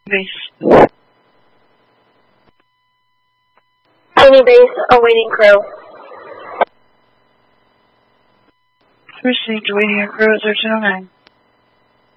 Base. Any base, awaiting crew. Received, awaiting your crew at 1309.